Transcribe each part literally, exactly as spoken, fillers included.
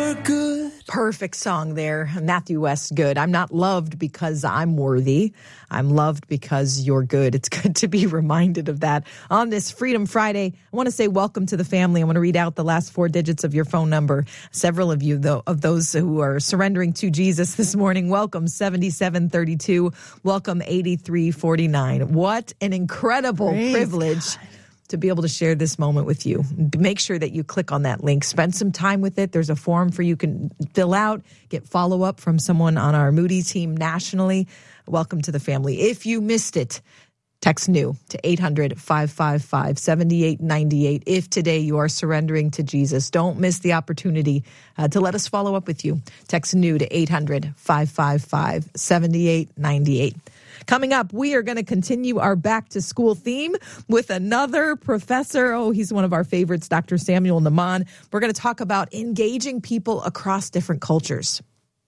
you're good. Perfect song there. Matthew West, good. I'm not loved because I'm worthy. I'm loved because you're good. It's good to be reminded of that on this Freedom Friday. I want to say welcome to the family. I want to read out the last four digits of your phone number. Several of you, though, of those who are surrendering to Jesus this morning, welcome seventy-seven thirty-two. Welcome eighty-three forty-nine. What an incredible Praise privilege God. To be able to share this moment with you. Make sure that you click on that link. Spend some time with it. There's a form for you can fill out, get follow-up from someone on our Moody team nationally. Welcome to the family. If you missed it, text NEW to eight hundred, five five five, seven eight nine eight. If today you are surrendering to Jesus, don't miss the opportunity uh, to let us follow up with you. Text NEW to eight hundred, five five five, seven eight nine eight. Coming up, we are going to continue our back-to-school theme with another professor. Oh, he's one of our favorites, Doctor Samuel Nahman. We're going to talk about engaging people across different cultures.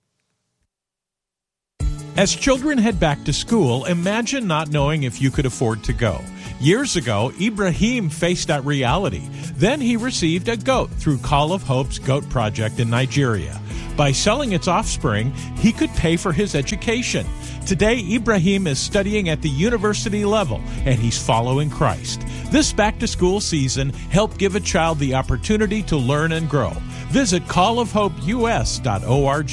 As children head back to school, imagine not knowing if you could afford to go. Years ago, Ibrahim faced that reality. Then he received a goat through Call of Hope's Goat Project in Nigeria. By selling its offspring, he could pay for his education. Today, Ibrahim is studying at the university level, and he's following Christ. This back-to-school season, help give a child the opportunity to learn and grow. Visit call of hope u s dot org.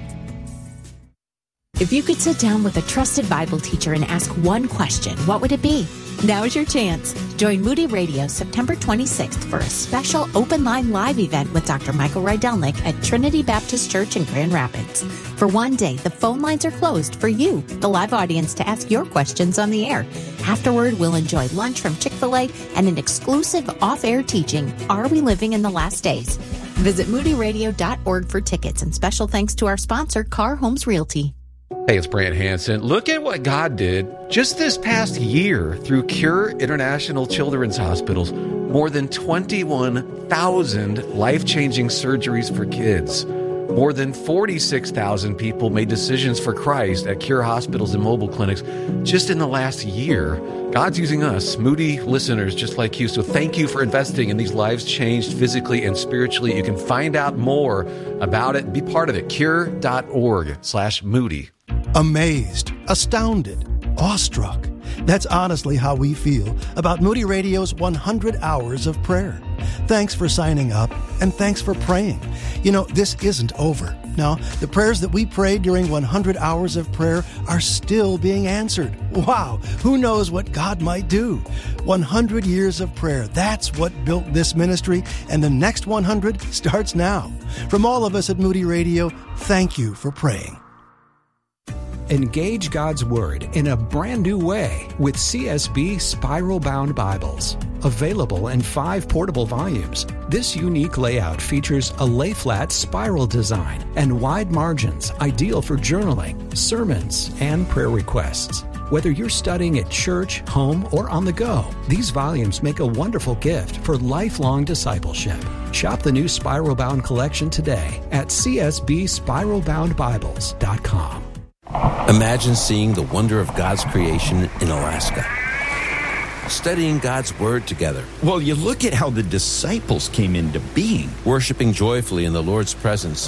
If you could sit down with a trusted Bible teacher and ask one question, what would it be? Now is your chance. Join Moody Radio September twenty-sixth for a special open line live event with Doctor Michael Rydelnik at Trinity Baptist Church in Grand Rapids. For one day, the phone lines are closed for you, the live audience, to ask your questions on the air. Afterward, we'll enjoy lunch from Chick-fil-A and an exclusive off-air teaching, Are We Living in the Last Days? Visit moody radio dot org for tickets, and special thanks to our sponsor, Car Homes Realty. Hey, it's Brant Hansen. Look at what God did just this past year through Cure International Children's Hospitals. More than twenty-one thousand life-changing surgeries for kids. More than forty-six thousand people made decisions for Christ at Cure Hospitals and mobile clinics just in the last year. God's using us, Moody listeners just like you. So thank you for investing in these lives changed physically and spiritually. You can find out more about it. Be part of it. Cure.org slash Moody. Amazed, astounded, awestruck. That's honestly how we feel about Moody Radio's one hundred hours of prayer. Thanks for signing up, and thanks for praying. You know, this isn't over. Now, the prayers that we prayed during one hundred hours of prayer are still being answered. Wow, who knows what God might do? one hundred years of prayer, that's what built this ministry, and the next one hundred starts now. From all of us at Moody Radio, thank you for praying. Engage God's Word in a brand new way with C S B Spiral-Bound Bibles. Available in five portable volumes, this unique layout features a lay-flat spiral design and wide margins, ideal for journaling, sermons, and prayer requests. Whether you're studying at church, home, or on the go, these volumes make a wonderful gift for lifelong discipleship. Shop the new Spiral-Bound collection today at c s b spiral bound bibles dot com. Imagine seeing the wonder of God's creation in Alaska. Studying God's Word together. Well, you look at how the disciples came into being. Worshiping joyfully in the Lord's presence.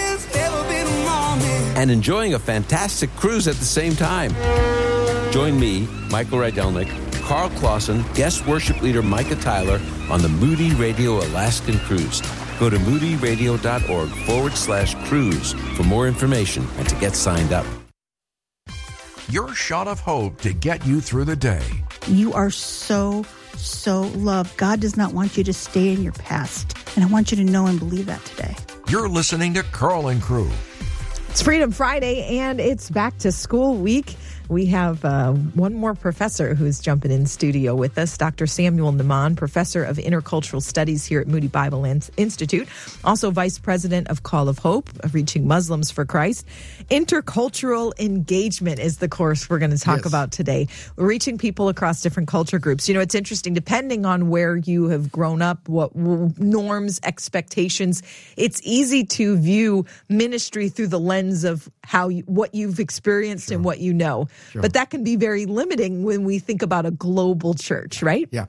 And enjoying a fantastic cruise at the same time. Join me, Michael Rydelnik, Carl Clausen, guest worship leader Micah Tyler on the Moody Radio Alaskan Cruise. Go to moody radio dot org forward slash cruise for more information and to get signed up. Your shot of hope to get you through the day. You are so, so loved. God does not want you to stay in your past. And I want you to know and believe that today. You're listening to Carl and Crew. It's Freedom Friday, and it's back to school week. We have uh, one more professor who's jumping in studio with us, Doctor Samuel Nahman, professor of intercultural studies here at Moody Bible Institute, also vice president of Call of Hope, of Reaching Muslims for Christ. Intercultural engagement is the course we're going to talk yes. about today. We're reaching people across different culture groups. You know, it's interesting, depending on where you have grown up, what norms, expectations, it's easy to view ministry through the lens of how you, what you've experienced sure. and what you know. Sure. But that can be very limiting when we think about a global church, right? Yeah.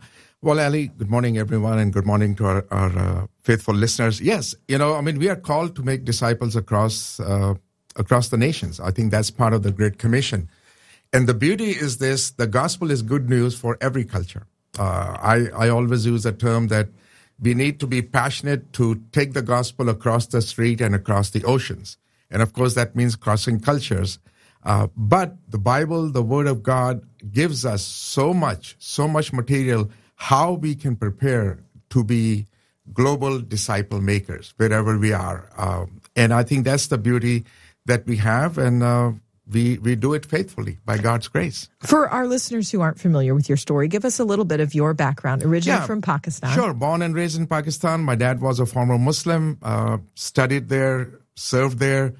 Well, Ali, good morning, everyone, and good morning to our, our uh, faithful listeners. Yes, you know, I mean, we are called to make disciples across uh, across the nations. I think that's part of the Great Commission. And the beauty is this, the gospel is good news for every culture. Uh, I, I always use a term that we need to be passionate to take the gospel across the street and across the oceans. And of course, that means crossing cultures. Uh, but the Bible, the Word of God, gives us so much, so much material how we can prepare to be global disciple makers wherever we are. Um, and I think that's the beauty that we have, and uh, we we do it faithfully by God's grace. For our listeners who aren't familiar with your story, give us a little bit of your background. Originally yeah, from Pakistan. Sure, born and raised in Pakistan. My dad was a former Muslim, uh, studied there, served there,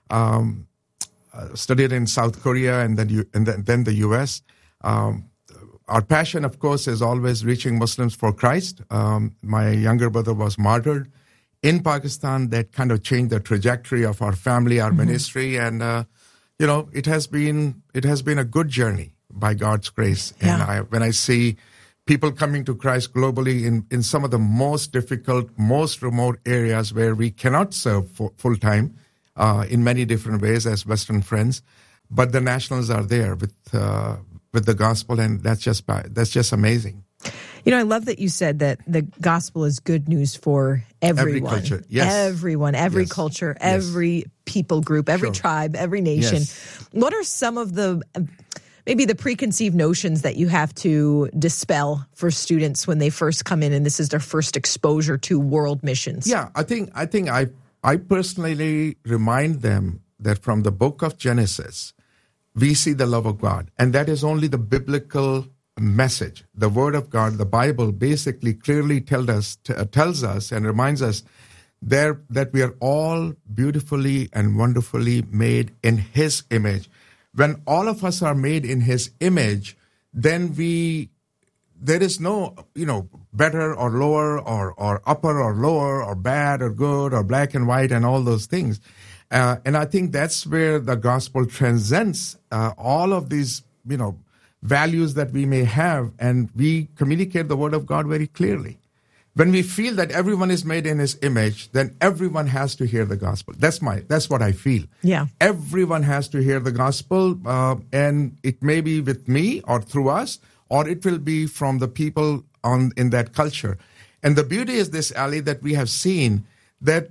um, uh, studied in South Korea and then, U- and then, then the U S Um, our passion, of course, is always reaching Muslims for Christ. Um, my younger brother was martyred in Pakistan. That kind of changed the trajectory of our family, our mm-hmm. ministry, and uh, you know, it has been it has been a good journey by God's grace. Yeah. And I, when I see people coming to Christ globally in, in some of the most difficult, most remote areas where we cannot serve full time uh, in many different ways as Western friends, but the nationals are there with uh, with the gospel, and that's just that's just amazing. You know, I love that you said that the gospel is good news for everyone. Every culture, yes. Everyone, every yes. culture, yes. every people group, every sure. tribe, every nation. Yes. What are some of the, maybe the preconceived notions that you have to dispel for students when they first come in and this is their first exposure to world missions? Yeah, I think I think I I personally remind them that from the book of Genesis, we see the love of God, and that is only the biblical message. The Word of God, the Bible, basically clearly tells us, t- tells us and reminds us there that we are all beautifully and wonderfully made in His image. When all of us are made in His image, then we there is no, you know, better or lower or or upper or lower or bad or good or black and white and all those things. Uh, and I think that's where the gospel transcends uh, all of these, you know, values that we may have, and we communicate the Word of God very clearly. When we feel that everyone is made in His image, then everyone has to hear the gospel. That's my, that's what I feel. Yeah. Everyone has to hear the gospel, uh, and it may be with me or through us, or it will be from the people on in that culture. And the beauty is this, Ali, that we have seen that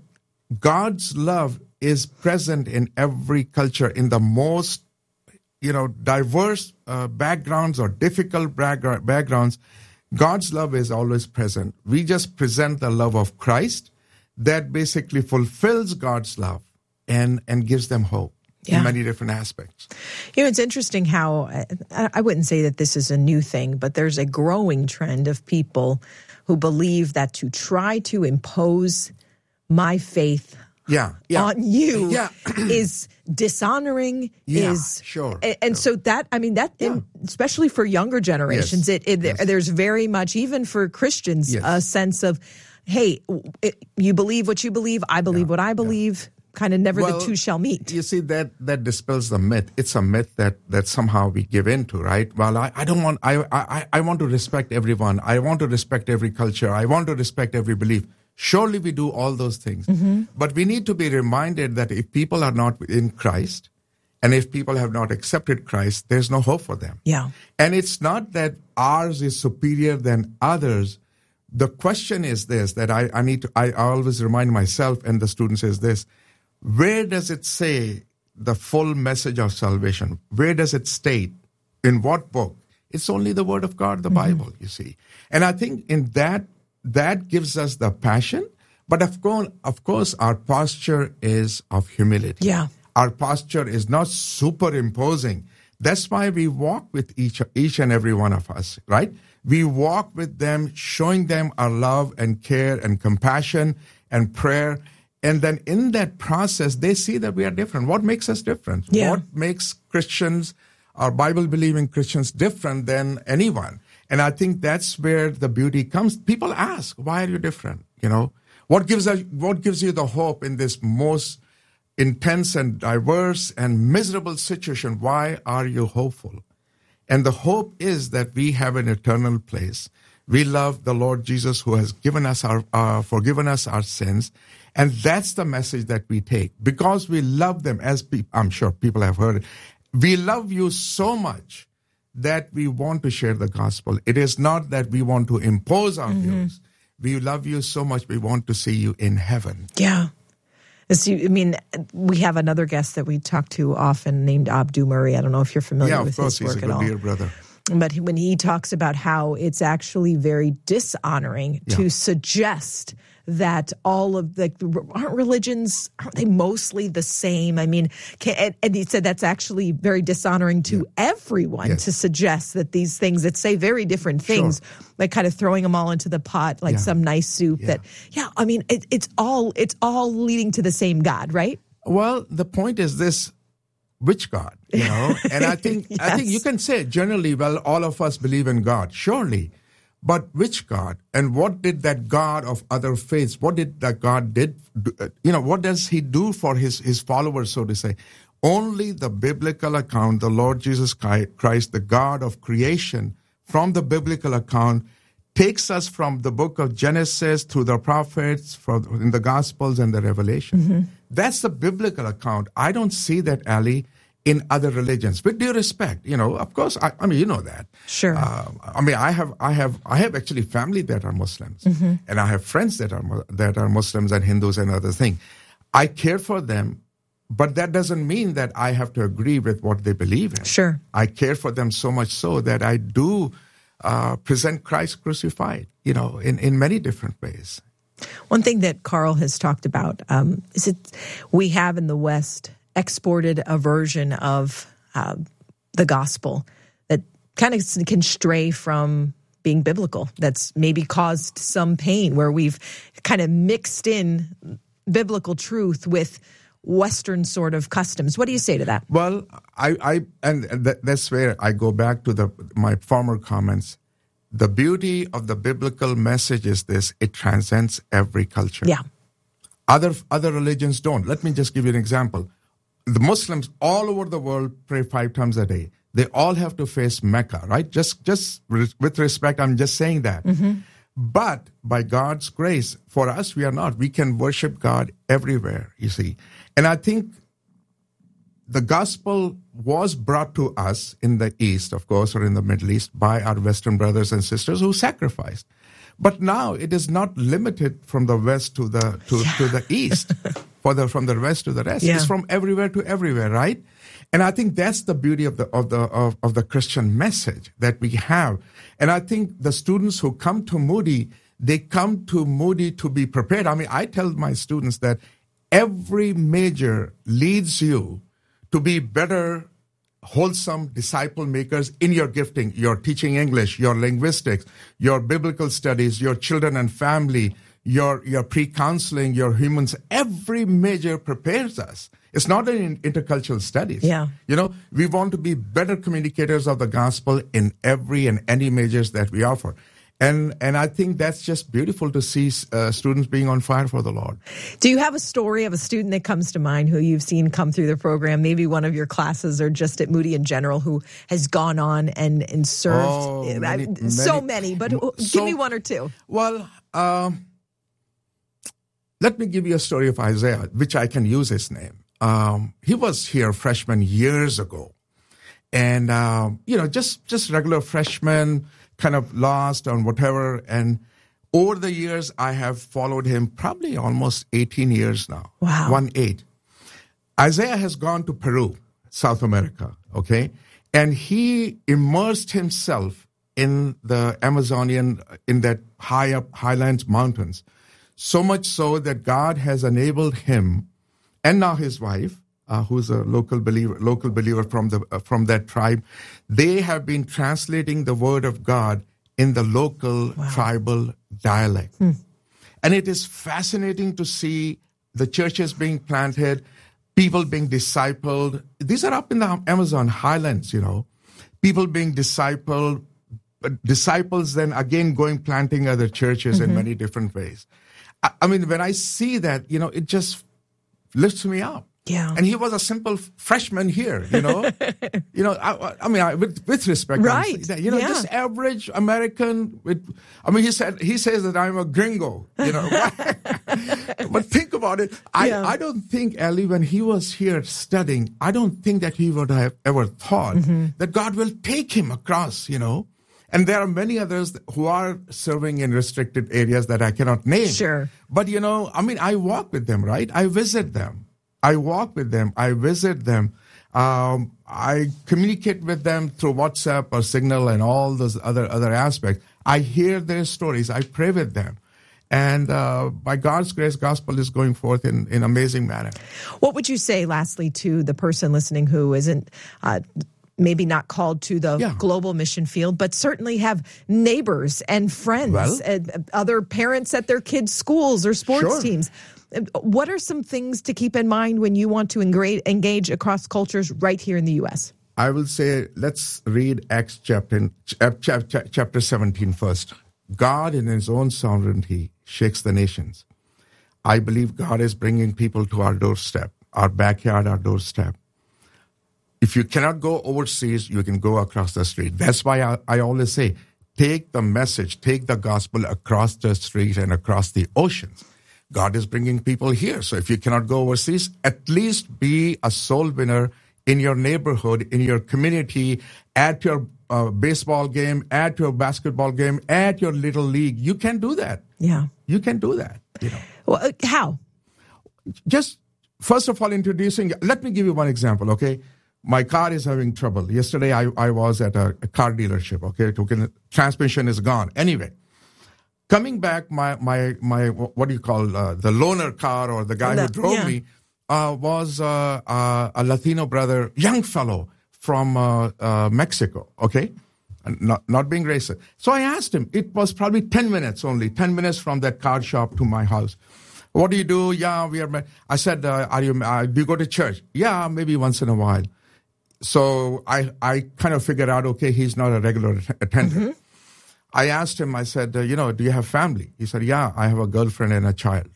God's love is present in every culture, in the most, you know, diverse uh, backgrounds or difficult backgr- backgrounds. God's love is always present. We just present the love of Christ that basically fulfills God's love and, and gives them hope yeah. in many different aspects. You know, it's interesting how, I, I wouldn't say that this is a new thing, but there's a growing trend of people who believe that to try to impose my faith yeah, yeah. on you yeah. is dishonoring, yeah, is sure. And, and sure. so that, I mean, that, yeah. in, especially for younger generations, yes. it, it yes. there's very much, even for Christians, yes. a sense of, hey, it, you believe what you believe, I believe yeah. what I believe. Yeah. Kind of never well, the two shall meet. You see, that that dispels the myth. It's a myth that, that somehow we give into, right? Well, I, I don't want, I, I, I want to respect everyone. I want to respect every culture. I want to respect every belief. Surely we do all those things. Mm-hmm. But we need to be reminded that if people are not in Christ, and if people have not accepted Christ, there's no hope for them. Yeah. And it's not that ours is superior than others. The question is this, that I, I need to, I always remind myself and the students is this, where does it say the full message of salvation? Where does it state? In what book? It's only the Word of God, the mm-hmm. Bible, you see. And I think in that, that gives us the passion. But of course, of course, our posture is of humility. Yeah. Our posture is not superimposing. That's why we walk with each, each and every one of us, right? We walk with them, showing them our love and care and compassion and prayer. And then in that process, they see that we are different. What makes us different? Yeah. What makes Christians, our Bible-believing Christians, different than anyone? And I think that's where the beauty comes. People ask, why are you different? You know, what gives us, what gives you the hope in this most intense and diverse and miserable situation? Why are you hopeful? And the hope is that we have an eternal place We love the Lord Jesus who has given us our, uh, forgiven us our sins. And that's the message that we take. Because we love them, as pe- I'm sure people have heard it. We love you so much that we want to share the gospel. It is not that we want to impose our mm-hmm. views. We love you so much, we want to see you in heaven. Yeah. I mean, we have another guest that we talk to often named Abdu Murray. I don't know if you're familiar yeah, with course, his work at all. Yeah, of course, he's a good dear brother. But when he talks about how it's actually very dishonoring yeah. to suggest that all of the, aren't religions, aren't they mostly the same? I mean, can, and he said that's actually very dishonoring to yeah. everyone yes. to suggest that these things that say very different things, sure. like kind of throwing them all into the pot, like yeah. some nice soup yeah. that, yeah, I mean, it, it's all, it's all leading to the same God, right? Well, the point is this, which God, you know? And I think, yes. I think you can say generally, well, all of us believe in God, surely. But which God? And what did that God of other faiths, what did that God did, you know, what does he do for his, his followers, so to say? Only the biblical account, the Lord Jesus Christ, the God of creation, from the biblical account, takes us from the book of Genesis through the prophets, from, in the Gospels and the Revelation. Mm-hmm. That's the biblical account. I don't see that, Ali, in other religions, with due respect, you know, of course, I, I mean, you know that. Sure. Uh, I mean, I have, I have, I have actually family that are Muslims, mm-hmm. and I have friends that are that are Muslims and Hindus and other things. I care for them, but that doesn't mean that I have to agree with what they believe in. Sure. I care for them so much so that I do uh, present Christ crucified, you know, in, in many different ways. One thing that Carl has talked about um, is that we have in the West exported a version of uh, the gospel that kind of can stray from being biblical. That's maybe caused some pain, where we've kind of mixed in biblical truth with Western sort of customs. What do you say to that? Well, I, I and th- that's where I go back to the my former comments. The beauty of the biblical message is this: it transcends every culture. Yeah. Other other religions don't. Let me just give you an example. The Muslims all over the world pray five times a day. They all have to face Mecca, right? Just, just with respect, I'm just saying that. Mm-hmm. But by God's grace, for us, we are not. We can worship God everywhere, you see. And I think the gospel was brought to us in the East, of course, or in the Middle East by our Western brothers and sisters who sacrificed. But now it is not limited from the West to the to, yeah. to the East. For the, from the West to the rest. Yeah. It's from everywhere to everywhere, right? And I think that's the beauty of the of the of, of the Christian message that we have. And I think the students who come to Moody, they come to Moody to be prepared. I mean, I tell my students that every major leads you to be better, wholesome disciple makers in your gifting. Your teaching English, your linguistics, your biblical studies, your children and family, your your pre-counseling, your humans, every major prepares us. It's not in intercultural studies. Yeah. You know, we want to be better communicators of the gospel in every and any majors that we offer. And and I think that's just beautiful to see uh, students being on fire for the Lord. Do you have a story of a student that comes to mind who you've seen come through the program, maybe one of your classes or just at Moody in general, who has gone on and, and served? Oh, many, so many, many, but so, give me one or two. Well, um, let me give you a story of Isaiah, which I can use his name. Um, he was here freshman years ago. And, uh, you know, just, just regular freshman, kind of lost on whatever. And over the years, I have followed him probably almost eighteen years now. Wow. One eight. Isaiah has gone to Peru, South America, okay? And he immersed himself in the Amazonian, in that high up highlands mountains. So much so that God has enabled him, and now his wife, uh, who's a local believer, local believer from the uh, from that tribe, they have been translating the Word of God in the local wow. tribal dialect. Hmm. And it is fascinating to see the churches being planted, people being discipled. These are up in the Amazon highlands, you know, people being discipled, disciples then again going planting other churches mm-hmm. in many different ways. I mean, when I see that, you know, it just lifts me up. Yeah. And he was a simple freshman here, you know. you know, I, I mean, I, with, with respect, right? That, you know, yeah. just average American. With, I mean, he said he says that I'm a gringo, you know. But think about it. I, yeah. I don't think, Ellie, when he was here studying, I don't think that he would have ever thought mm-hmm. that God will take him across, you know. And there are many others who are serving in restricted areas that I cannot name. Sure. But, you know, I mean, I walk with them, right? I visit them. I walk with them. I visit them. Um, I communicate with them through WhatsApp or Signal and all those other other aspects. I hear their stories. I pray with them. And uh, by God's grace, gospel is going forth in in amazing manner. What would you say, lastly, to the person listening who isn't uh, maybe not called to the yeah. global mission field, but certainly have neighbors and friends, well, and other parents at their kids' schools or sports sure. teams? What are some things to keep in mind when you want to engage across cultures right here in the U S? I will say, let's read Acts chapter, chapter seventeen first. God in his own sovereignty shakes the nations. I believe God is bringing people to our doorstep, our backyard, our doorstep. If you cannot go overseas, you can go across the street. That's why I, I always say, take the message, take the gospel across the street and across the oceans. God is bringing people here. So if you cannot go overseas, at least be a soul winner in your neighborhood, in your community, at your uh, baseball game, at your basketball game, at your little league. You can do that. Yeah. You can do that. You know. Well, uh, how? Just, first of all, introducing, let me give you one example, okay? My car is having trouble. Yesterday, I, I was at a, a car dealership, okay? Token, transmission is gone. Anyway. Coming back, my, my, my what do you call, uh, the loaner car or the guy the, who drove yeah. me uh, was uh, uh, a Latino brother, young fellow from uh, uh, Mexico, okay? And not, not being racist. So I asked him, it was probably ten minutes only, ten minutes from that car shop to my house. What do you do? Yeah, we are, I said, uh, are you, uh, do you go to church? Yeah, maybe once in a while. So I, I kind of figured out, okay, he's not a regular attendant. Mm-hmm. I asked him, I said, uh, you know, do you have family? He said, yeah, I have a girlfriend and a child.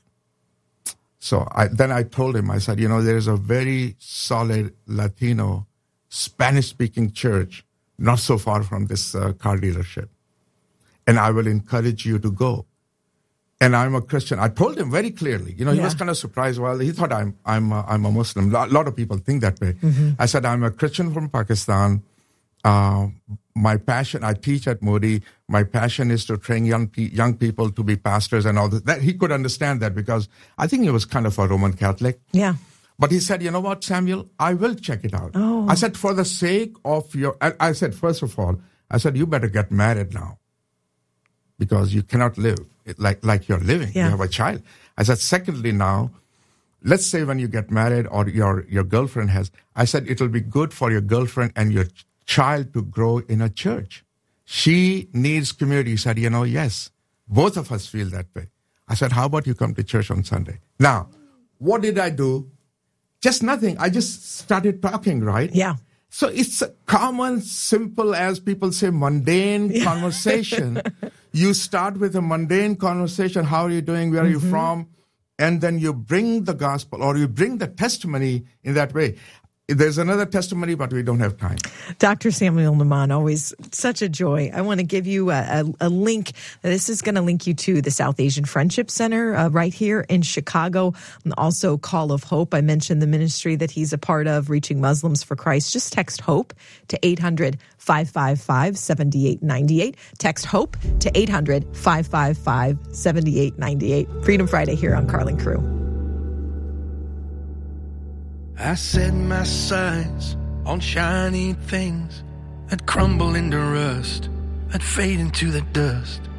So I, then I told him, I said, you know, there is a very solid Latino, Spanish-speaking church not so far from this uh, car dealership. And I will encourage you to go. And I'm a Christian. I told him very clearly. You know, he yeah. was kind of surprised. Well, he thought I'm I'm a, I'm a Muslim. A lot of people think that way. Mm-hmm. I said, I'm a Christian from Pakistan. Uh, my passion, I teach at Moody. My passion is to train young pe- young people to be pastors and all that. that. He could understand that because I think he was kind of a Roman Catholic. Yeah. But he said, you know what, Samuel, I will check it out. Oh. I said, for the sake of your, I, I said, first of all, I said, you better get married now because you cannot live like, like you're living. Yeah. You have a child. I said, secondly now, let's say when you get married or your, your girlfriend has, I said, it'll be good for your girlfriend and your child to grow in a church. She needs community. He said, you know, yes, both of us feel that way. I said, how about you come to church on Sunday? Now, what did I do? Just nothing. I just started talking, right? Yeah. So it's a common, simple, as people say, mundane yeah. conversation. You start with a mundane conversation. How are you doing? Where are mm-hmm. you from? And then you bring the gospel or you bring the testimony in that way. There's another testimony, but we don't have time. Doctor Samuel Nahman, always such a joy. I want to give you a, a, a link. This is going to link you to the South Asian Friendship Center uh, right here in Chicago. And also Call of Hope. I mentioned the ministry that he's a part of, Reaching Muslims for Christ. Just text HOPE to eight hundred, five five five, seven eight nine eight. Text HOPE to eight hundred, five five five, seven eight nine eight. Freedom Friday here on Carlin Crew. I set my sights on shiny things that crumble into rust, that fade into the dust.